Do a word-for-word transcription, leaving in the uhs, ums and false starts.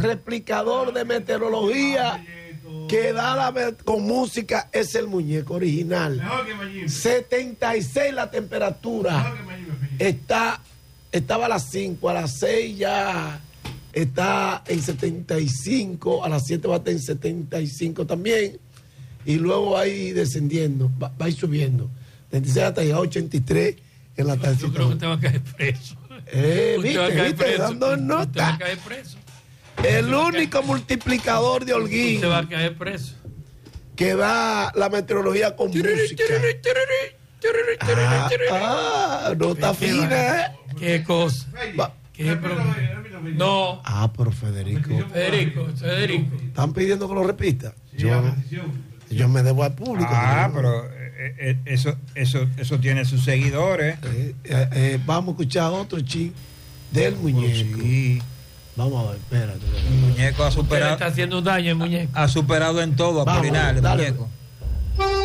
replicador de meteorología que da la met- con música es el muñeco original. setenta y seis la temperatura. Está, estaba a las cinco, a las seis ya está en setenta y cinco, a las siete va a estar en setenta y cinco también. Y luego va a ir descendiendo, va, va a ir subiendo. setenta y seis hasta llegar a ochenta y tres en la tarde. Yo creo que usted va a caer preso. Eh, Usted viste, va a caer viste, preso. dando Usted va nota. a caer preso. El único multiplicador de Holguín Usted va a caer preso. que da la meteorología con música. Ah, ah, nota Qué fina. va- Qué cosa. Va- Qué problema. No, Ah, pero Federico. Federico, Federico. Están pidiendo que lo repita. Yo, yo me debo al público. Ah, ¿no? pero eh, eh, eso, eso, eso tiene sus seguidores. Eh, eh, eh, vamos a escuchar otro ching del muñeco. Sí. Vamos a ver, espérate. El muñeco ha Usted le superado, está haciendo un daño al muñeco. ha superado en todo a Vamos, Apolinar, el dale. muñeco.